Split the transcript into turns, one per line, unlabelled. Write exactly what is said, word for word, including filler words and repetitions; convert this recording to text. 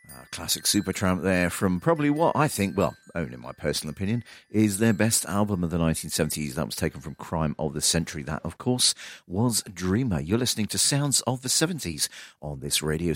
Uh, classic Supertramp there from probably what I think, well, only in my personal opinion, is their best album of the nineteen seventies. That was taken from Crime of the Century. That, of course, was Dreamer. You're listening to Sounds of the seventies on this radio